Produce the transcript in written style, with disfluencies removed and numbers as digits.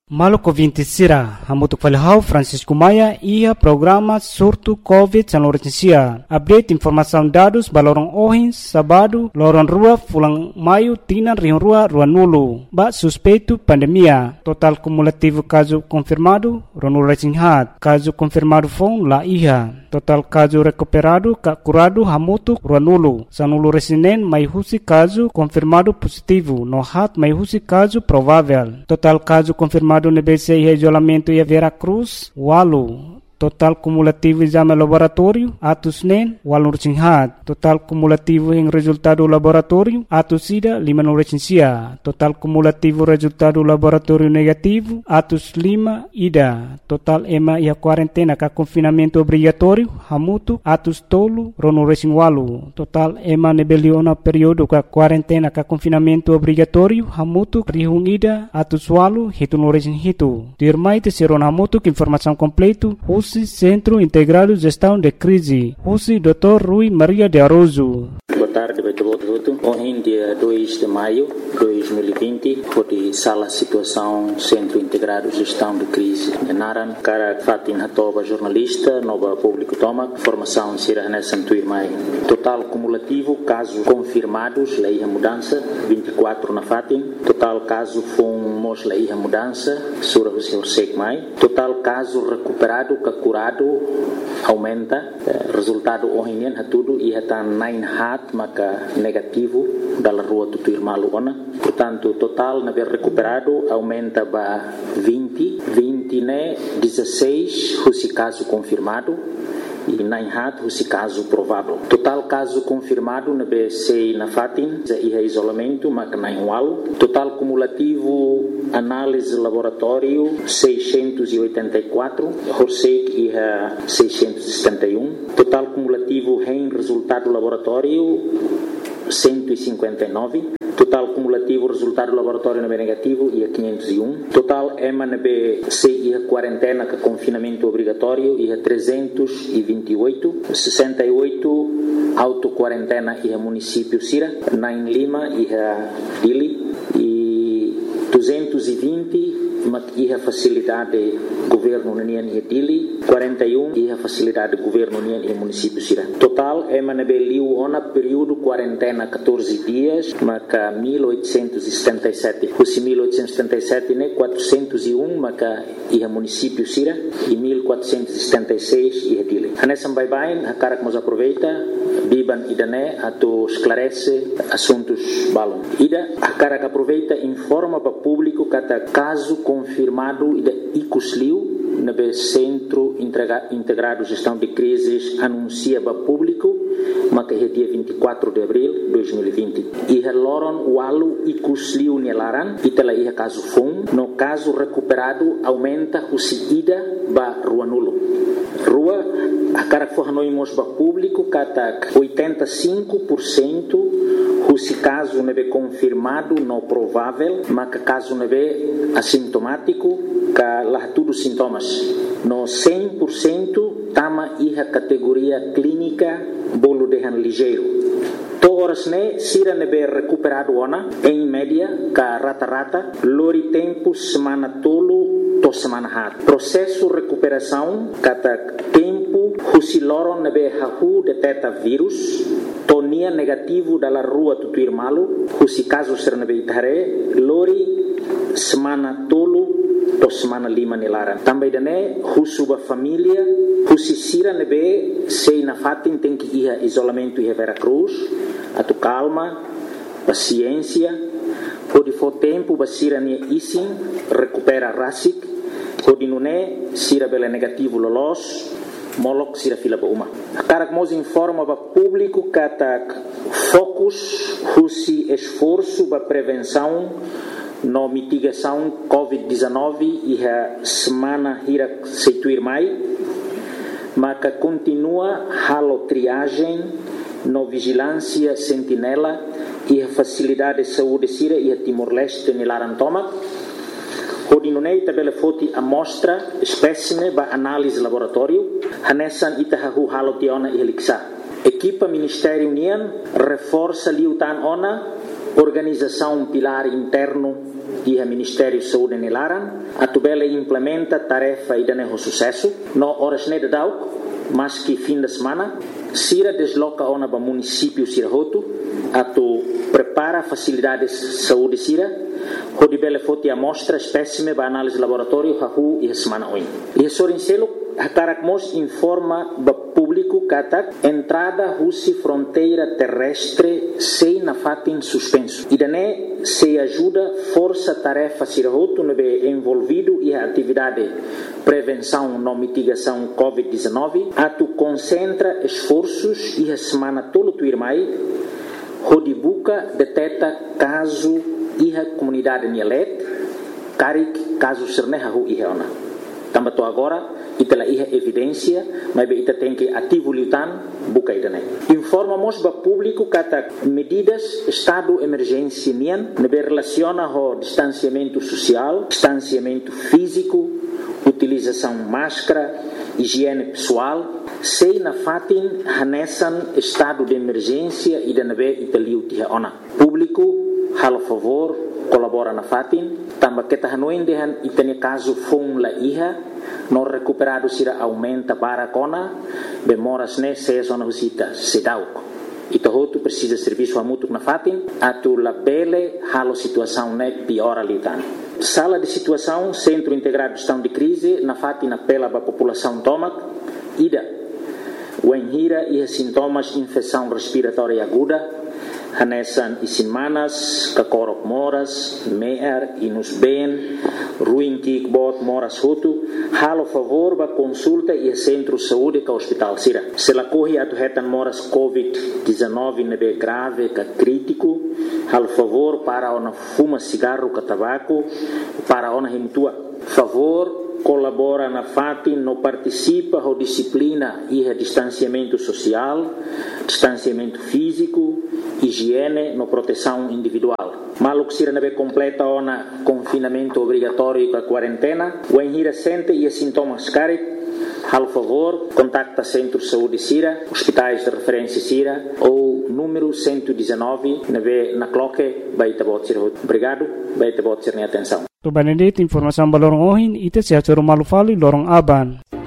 Maluco 20 Sira, Hamutuk Falhau, Francisco Maia, ia programa surto COVID-19. Update informação dados balorong ohins, sábado, lorong rua, fulang maio, tina, rion rua, nulu. Ba suspeito pandemia. Total cumulativo caso confirmado, ronul recinghat. Caso confirmado fong la iha. Total caso recuperado, curado, hamutuk, nulu. Sanulu resinen, mai husi caso confirmado positivo. No hat, mai husi caso provável. Total caso confirmado no BC e isolamento e Vera Cruz, Walu. Total cumulativo exame laboratório, atos NEN, Walu Recinghat. Total cumulativo em resultado laboratório, atos IDA, 5 recensia. Total cumulativo resultado laboratório negativo, atos 5 IDA. Total EMA e a quarentena com confinamento obrigatório, Hamutu, atos tolo, Rono Recing Walu. Total EMA nebeliona período com quarentena com confinamento obrigatório, Hamutu, Rihung IDA, atos Walu, Hitu no Recing Hitu. Dirmai te serão Hamutu, informação completo, Centro Integrado de Gestão de Crise. Husi Dr. Rui Maria de Aroso. Boa tarde, hoje dia 2 de maio de 2020, foi sala situação Centro Integrado de Gestão de Crise de Naran, cara Fatin Hatoba, jornalista, nova público toma, formação Sira Nessan Tuirmai. Total cumulativo, casos confirmados, lei a mudança, 24 na Fatin. Total caso fomos lei a mudança, Sura Hussein Mai. Total caso recuperado, curado, aumenta. Resultado hoje tudo e está 9 hat, maka negativo da rua Tutuirmalu ona. Portanto, total na ver recuperado aumenta para 20 né 16 esse caso confirmado e 9 hat esse caso provável. Total caso confirmado na BC na Fatin e isolamento maka 9 wal. Total cumulativo análise laboratório 684, Horsek e 671. Total cumulativo em resultado laboratório 159. Total cumulativo resultado laboratório na B negativo e 501. Total EMA na BC e a quarentena com confinamento obrigatório e 328. 68 auto-quarentena e a município Sira. 9 Lima e a Dili. E 220 e a facilidade governo União e Dili, 41 e a facilidade governo União e município Sira. Total é manabeliu ona período quarentena 14 dias, maca 1877. Os 1877 né 401 maca e a município Sira e 1476 e a Dili. Anessa bye a cara que nos aproveita biban idane ato esclarece assuntos balon. Ida a cara que aproveita informa para público kata caso confirmado ida icusliu na Centro Integrado de Gestão de Crises anuncia para público mas é dia 24 de abril de 2020 e loron walu icusliu nelaran e tela ia caso fun no caso recuperado aumenta o ida ba rua nulo rua a cara que for noimos para público kata 85% se caso não é confirmado, não provável, mas caso não é assintomático, que lá tudo sintomas. No 100% tama a categoria clínica bolo de ligeiro. Todas né sira ne be recuperado ona em média ka rata lori tempo semana tolo to semana hat. Processo recuperação kata tempo husiloron ne be hahu detecta vírus tonia negativo dalla rua Tutuirmalu husi caso ser ne be itare lori semana tolo to semana 5 nelaran. Também dane husuba família husi sira ne be sei na Fatin tem que ir isolamento e Vera Cruz atu calma, paciência, pode for tempo basira nia isin recupera rasik, pode nune sira bela negativo lolos, molok sira fila ba uma. Cara que nos informa para público kata focus husi esforço para prevenção no mitigação COVID-19 e a semana hira seituir mai, mas continua halo triagem no vigilância sentinela e a facilidade de saúde Sira e a Timor-Leste Nilarantoma. Hodinunei tabela foti amostra espécime ba análise laboratório hanessan itahahu halotiona e heliksa. Equipa Ministério União reforça liutan ona organização pilar interno e o Ministério de Saúde nelaran, a tubela implementa tarefa e dane sucesso, no horas ne de dau, mas que fim de semana, Sira desloca ona para município Sira Hotu, a tu prepara facilidades de saúde Sira, hodibele foti amostra espécime para análise laboratório hahu e semana oin. E sorincelo Hakarakmos informa ba público katak entrada husi fronteira terrestre sem na fatin suspenso. E dane se ajuda força tarefa sirahoto nebe envolvido e a atividade prevenção no mitigação COVID-19 a tu concentra esforços e a semana tolo tu irmai hodibuka deteta caso e a comunidade nielet karik caso sernehahu e ona. Tambato agora itala iha evidência, mas ita tem que ativo lutan buka idane. Informamos ba público kata medidas estado emergência nian nebe relaciona ho distanciamento social, distanciamento físico, utilização máscara, higiene pessoal, sei na fatin hanesan estado de emergência e nebe italiu tiha ona. Público halo favor colabora na fatin, tamba kita hanuin dehan itane caso fong la iha no recuperado sira aumenta para kona bemoras ne se zona husita sedau ito hotu precisa serviço amutuk na fatin atu la bele halo situação ne piora litan sala de situação centro integrado de gestão de crise na fatin apela ba população tomak ida wenhira e sintomas infecção respiratória aguda hanesan isinmanas, kakorok moras, meer, inus ben, ruim kikbot moras hutu, halo favor ba consulta e centro de saúde ka hospital sira. Se la corre atu hetan moras COVID-19 nebe grave ka crítico, halo favor para ona fuma cigarro ka tabaco, para ona himtua. Favor colabora na FATI, no participa a disciplina e a distanciamento social, distanciamento físico, higiene, no proteção individual. Maluk sira nebe completa ona confinamento obrigatório com a quarentena, o enhira sente e sintomas carit, al favor, contacta Centro de Saúde Sira, hospitais de referência Sira ou número 119 na cloque, baita bot sira. Obrigado, baita bot sira atenção. To Benedict informação balorong ohin ite sia malu fali lorong aban.